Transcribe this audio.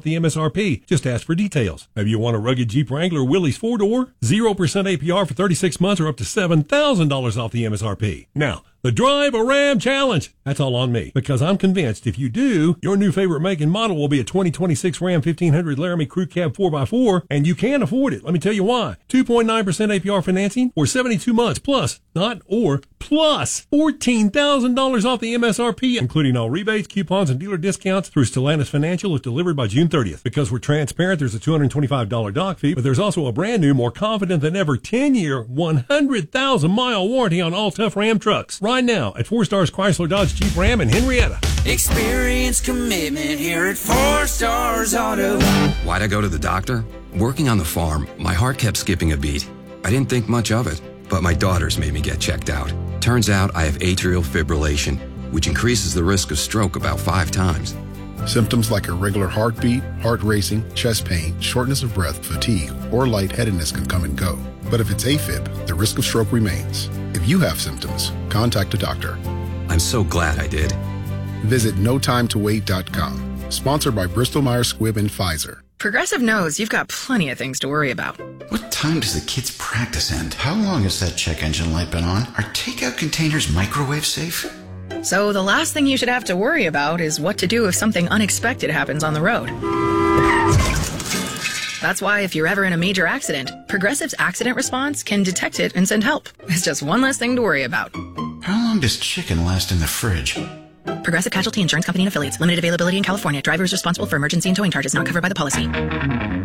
the MSRP. Just ask for details. Maybe you want a rugged Jeep Wrangler Willys 4-door? 0% APR for 36 months or up to $7,000 off the MSRP. Now, the Drive a Ram Challenge. That's all on me, because I'm convinced if you do, your new favorite make and model will be a 2026 Ram 1500 Laramie Crew Cab 4x4, and you can afford it. Let me tell you why. 2.9% APR financing or 72 months plus $14,000 off the MSRP, including all rebates, coupons, and dealer discounts through Stellantis Financial if delivered by June 30th. Because we're transparent, there's a $225 dock fee, but there's also a brand new, more confident than ever 10-year, 100,000-mile warranty on all Tough Ram trucks. Right now at 4 Stars Chrysler Dodge Jeep Ram in Henrietta. Experience commitment here at 4 Stars Auto. Why'd I go to the doctor? Working on the farm, my heart kept skipping a beat. I didn't think much of it, but my daughters made me get checked out. Turns out I have atrial fibrillation, which increases the risk of stroke about 5 times. Symptoms like irregular heartbeat, heart racing, chest pain, shortness of breath, fatigue, or lightheadedness can come and go. But if it's AFib, the risk of stroke remains. If you have symptoms, contact a doctor. I'm so glad I did. Visit notimetowait.com. Sponsored by Bristol-Myers Squibb and Pfizer. Progressive knows you've got plenty of things to worry about. What time does the kids' practice end? How long has that check engine light been on? Are takeout containers microwave safe? So the last thing you should have to worry about is what to do if something unexpected happens on the road. That's why if you're ever in a major accident, Progressive's accident response can detect it and send help. It's just one less thing to worry about. How long does chicken last in the fridge? Progressive Casualty Insurance Company and Affiliates. Limited availability in California. Driver is responsible for emergency and towing charges not covered by the policy.